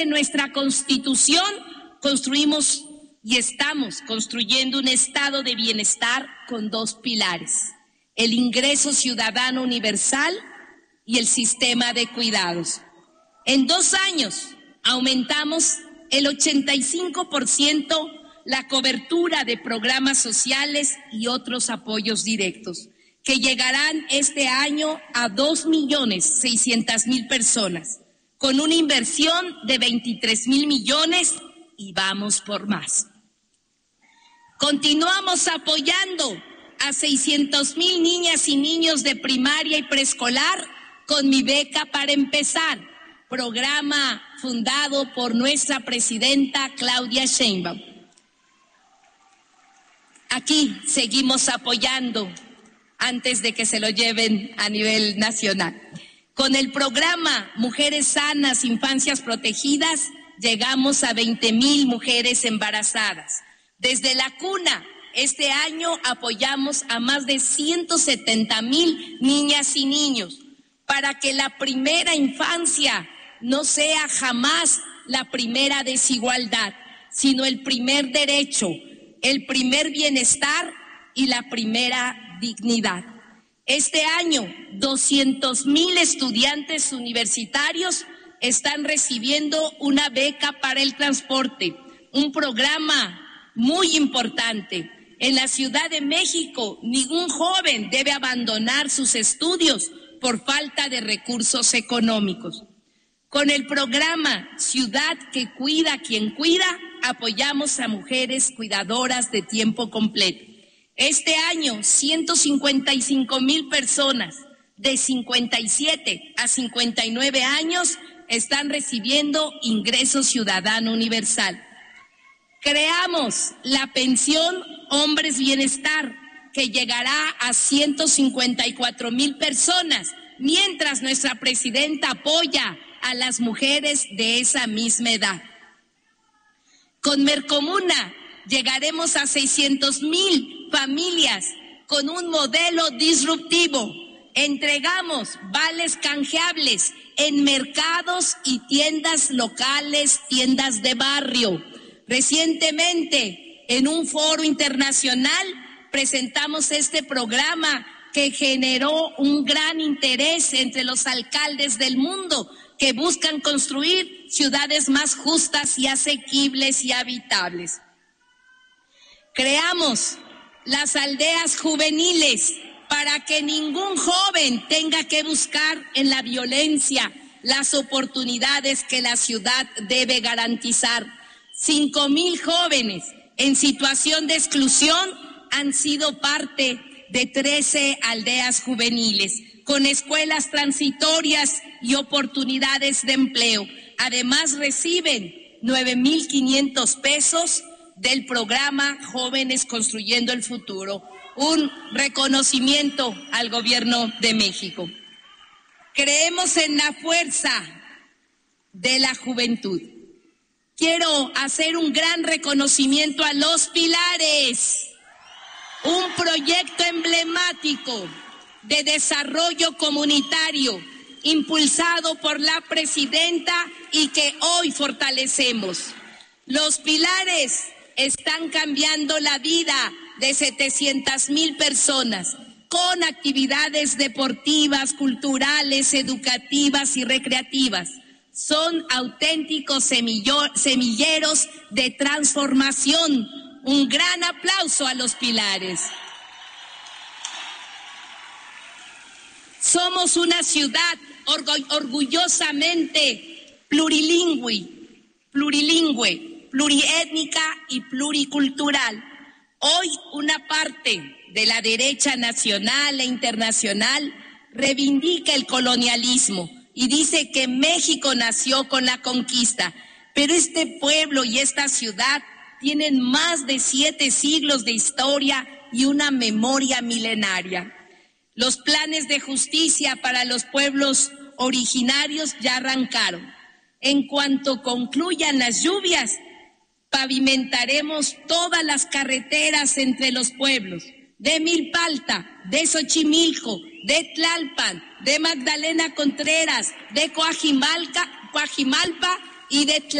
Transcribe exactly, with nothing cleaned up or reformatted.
En nuestra Constitución construimos y estamos construyendo un estado de bienestar con dos pilares: el ingreso ciudadano universal y el sistema de cuidados. En dos años aumentamos el ochenta y cinco por ciento la cobertura de programas sociales y otros apoyos directos, que llegarán este año a dos millones seiscientas mil personas, con una inversión de veintitrés mil millones y vamos por más. Continuamos apoyando a seiscientos mil niñas y niños de primaria y preescolar con Mi Beca para Empezar, programa fundado por nuestra presidenta Claudia Sheinbaum. Aquí seguimos apoyando antes de que se lo lleven a nivel nacional. Con el programa Mujeres Sanas, Infancias Protegidas, llegamos a veinte mil mujeres embarazadas. Desde la cuna, este año apoyamos a más de ciento setenta mil niñas y niños para que la primera infancia no sea jamás la primera desigualdad, sino el primer derecho, el primer bienestar y la primera dignidad. Este año, doscientos mil estudiantes universitarios están recibiendo una beca para el transporte, un programa muy importante. En la Ciudad de México, ningún joven debe abandonar sus estudios por falta de recursos económicos. Con el programa Ciudad que Cuida Quien Cuida, apoyamos a mujeres cuidadoras de tiempo completo. Este año, ciento cincuenta y cinco mil personas de cincuenta y siete a cincuenta y nueve años están recibiendo ingreso ciudadano universal. Creamos la pensión Hombres Bienestar, que llegará a ciento cincuenta y cuatro mil personas, mientras nuestra presidenta apoya a las mujeres de esa misma edad. Con Mercomuna llegaremos a seiscientos mil familias con un modelo disruptivo. Entregamos vales canjeables en mercados y tiendas locales, tiendas de barrio. Recientemente, en un foro internacional, presentamos este programa que generó un gran interés entre los alcaldes del mundo que buscan construir ciudades más justas y asequibles y habitables. Creamos las aldeas juveniles para que ningún joven tenga que buscar en la violencia las oportunidades que la ciudad debe garantizar. Cinco mil jóvenes en situación de exclusión han sido parte de trece aldeas juveniles, con escuelas transitorias y oportunidades de empleo. Además, reciben nueve mil quinientos pesos del programa Jóvenes Construyendo el Futuro, un reconocimiento al gobierno de México. Creemos en la fuerza de la juventud. Quiero hacer un gran reconocimiento a Los Pilares, un proyecto emblemático de desarrollo comunitario impulsado por la presidenta y que hoy fortalecemos. Los Pilares están cambiando la vida de setecientas mil personas con actividades deportivas, culturales, educativas y recreativas. Son auténticos semilleros de transformación. Un gran aplauso a Los Pilares. Somos una ciudad orgullosamente plurilingüe, plurilingüe, pluriétnica y pluricultural. Hoy una parte de la derecha nacional e internacional reivindica el colonialismo y dice que México nació con la conquista, pero este pueblo y esta ciudad tienen más de siete siglos de historia y una memoria milenaria. Los planes de justicia para los pueblos originarios ya arrancaron. En cuanto concluyan las lluvias, pavimentaremos todas las carreteras entre los pueblos de Milpalta, de Xochimilco, de Tlalpan, de Magdalena Contreras, de Coajimalca, Coajimalpa y de